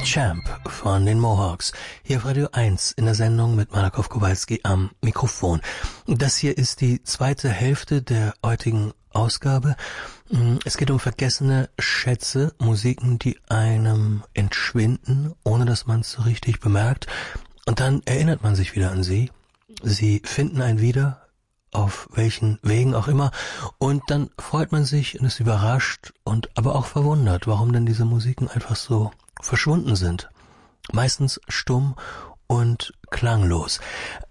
Champ von den Mohawks. Hier auf Radio 1 in der Sendung mit Malakow Kowalski am Mikrofon. Das hier ist die zweite Hälfte der heutigen Ausgabe. Es geht um vergessene Schätze, Musiken, die einem entschwinden, ohne dass man es so richtig bemerkt. Und dann erinnert man sich wieder an sie. Sie finden einen wieder, auf welchen Wegen auch immer. Und dann freut man sich und ist überrascht und aber auch verwundert, warum denn diese Musiken einfach so verschwunden sind. Meistens stumm und klanglos.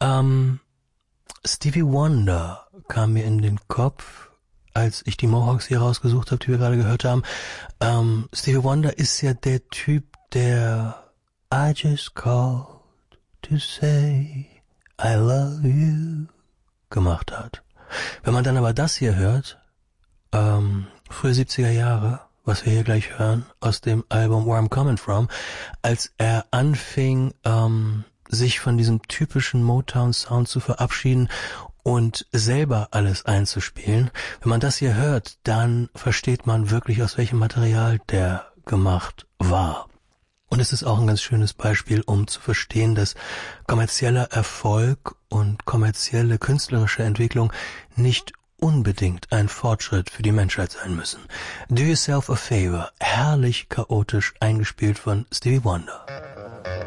Stevie Wonder kam mir in den Kopf, als ich die Mohawks hier rausgesucht habe, die wir gerade gehört haben. Stevie Wonder ist ja der Typ, der I just called to say I love you gemacht hat. Wenn man dann aber das hier hört, frühe 70er Jahre, was wir hier gleich hören, aus dem Album Where I'm Coming From, als er anfing, sich von diesem typischen Motown-Sound zu verabschieden und selber alles einzuspielen. Wenn man das hier hört, dann versteht man wirklich, aus welchem Material der gemacht war. Und es ist auch ein ganz schönes Beispiel, um zu verstehen, dass kommerzieller Erfolg und kommerzielle künstlerische Entwicklung nicht unbedingt ein Fortschritt für die Menschheit sein müssen. Do Yourself a Favor, herrlich chaotisch eingespielt von Stevie Wonder.